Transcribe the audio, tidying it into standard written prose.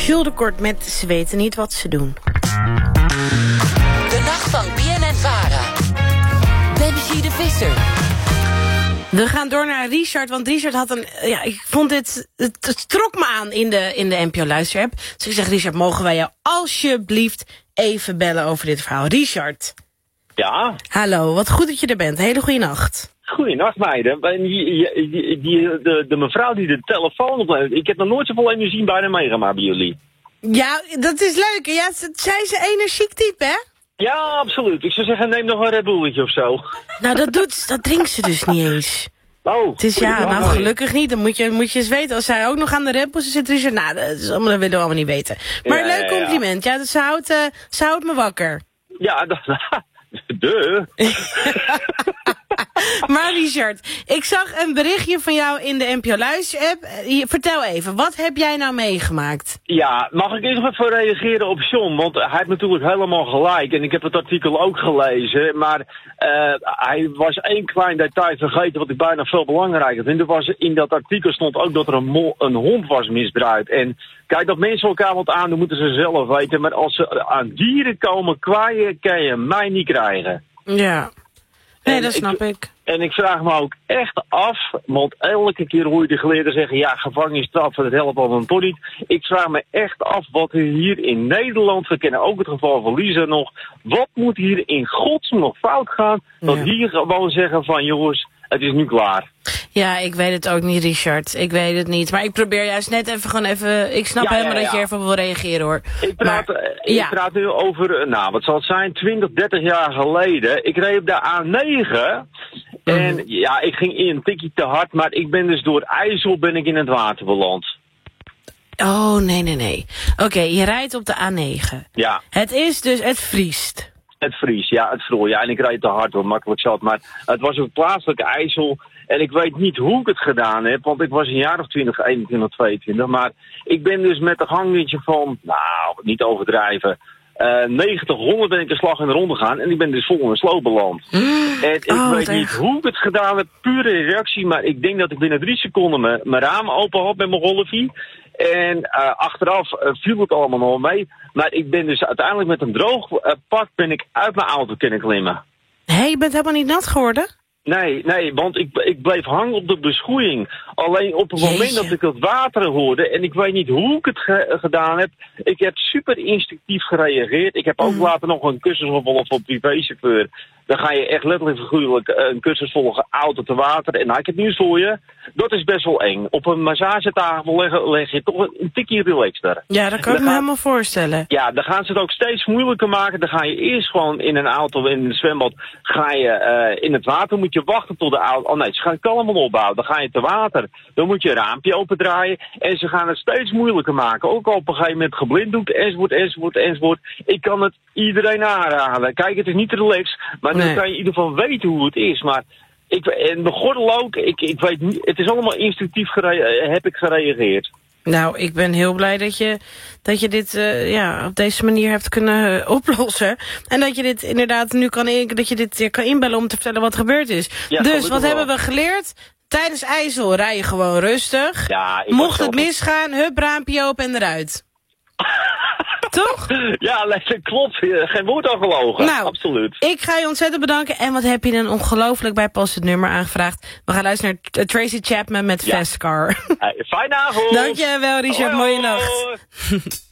Jules de Kort met Ze weten niet wat ze doen. De nacht van BNN-Vara. Benji de Visser. We gaan door naar Richard, want Richard had een... Ja, ik vond het trok me aan in de NPO Luisterapp. Dus ik zeg, Richard, mogen wij jou alsjeblieft even bellen over dit verhaal? Richard. Ja? Hallo, wat goed dat je er bent. Hele goede nacht. Goeienacht, meiden. De mevrouw die de telefoon opneemt, ik heb nog nooit zoveel energie bijna meegemaakt bij jullie. Ja, dat is leuk. Ja, zij is een energiek type, hè? Ja, absoluut. Ik zou zeggen, neem nog een Red Bulletje of zo. Nou, dat drinkt ze dus niet eens. Oh. Het is gelukkig niet. Dan moet je eens weten. Als zij ook nog aan de Red Bull zit, Richard, nou, dat willen we allemaal niet weten. Maar leuk compliment. Ja, ze houdt me wakker. Ja, Maar Richard, ik zag een berichtje van jou in de NPO Luisterapp. Vertel even, wat heb jij nou meegemaakt? Ja, mag ik eerst nog even reageren op John? Want hij heeft natuurlijk helemaal gelijk. En ik heb het artikel ook gelezen. Maar hij was één klein detail vergeten wat ik bijna veel belangrijker vind. In dat artikel stond ook dat er een hond was misbruikt. En kijk, dat mensen elkaar wat aandoen, moeten ze zelf weten. Maar als ze aan dieren komen kwaaien, kan je mij niet krijgen. Ja. Nee, dat snap ik. En ik vraag me ook echt af, want elke keer hoor je de geleerden zeggen, ja, gevangenisstraf, dat helpt al dan toch niet. Ik vraag me echt af wat er hier in Nederland, we kennen ook het geval van Lisa nog, wat moet hier in godsnaam nog fout gaan, dat hier gewoon zeggen van, jongens, het is nu klaar. Ja, ik weet het ook niet, Richard. Ik weet het niet. Maar ik probeer juist net even... Ik snap helemaal dat je ervan wil reageren, hoor. Ik praat nu over, wat zal het zijn, 20, 30 jaar geleden. Ik reed op de A9. En ja, ik ging een tikje te hard. Maar ik ben dus door IJssel in het water beland. Oh, nee. Oké, je rijdt op de A9. Ja. Het vriest. Het vries, ja, het vroor. Ja, en ik reed te hard, hoor, makkelijk zat. Maar het was een plaatselijke IJssel. En ik weet niet hoe ik het gedaan heb, want ik was een jaar of 20, 21, 22. Maar ik ben dus met een gangwindje van, niet overdrijven, 90, 100 ben ik de slag in de ronde gegaan. En ik ben dus vol in een sloot beland. En ik weet niet hoe ik het gedaan heb, pure reactie. Maar ik denk dat ik binnen 3 seconden mijn raam open had met mijn golfie. En achteraf viel het allemaal nog mee. Maar ik ben dus uiteindelijk met een droog pak ben ik uit mijn auto kunnen klimmen. Hé, je bent helemaal niet nat geworden? Nee, want ik bleef hangen op de beschoeiing. Alleen op het moment dat ik het water hoorde, en ik weet niet hoe ik het gedaan heb, ik heb super instinctief gereageerd. Ik heb ook later nog een cursus gevolgd voor privéchauffeur. Dan ga je echt letterlijk figuurlijk een cursus volgen, auto te water. En ik heb nieuws voor je, dat is best wel eng. Op een massagetafel leg je toch een tikje relaxter. Ja, dat kan ik me helemaal voorstellen. Ja, dan gaan ze het ook steeds moeilijker maken. Dan ga je eerst gewoon in een auto, in een zwembad, ga je in het water, moet je wachten tot de auto... Oh nee, ze gaan het allemaal opbouwen. Dan ga je te water, dan moet je een raampje opendraaien. En ze gaan het steeds moeilijker maken. Ook al op een gegeven moment geblinddoekt, enzovoort. Ik kan het iedereen aanraden. Kijk, het is niet relaxed, maar dan kan je in ieder geval weten hoe het is. Maar en de gordel ook, ik weet niet, het is allemaal instinctief heb ik gereageerd. Nou, ik ben heel blij dat je dit op deze manier hebt kunnen oplossen. En dat je dit inderdaad nu kan inbellen om te vertellen wat gebeurd is. Ja, dus wat hebben we geleerd? Tijdens IJssel rij je gewoon rustig. Ja, mocht het misgaan, hup, raampje open en eruit. Toch? Ja, dat klopt. Geen woord al gelogen. Nou, absoluut. Ik ga je ontzettend bedanken. En wat heb je een ongelooflijk bijpassend nummer aangevraagd. We gaan luisteren naar Tracy Chapman met Fast Car. Fijne avond. Dankjewel, Richard. Mooie nacht.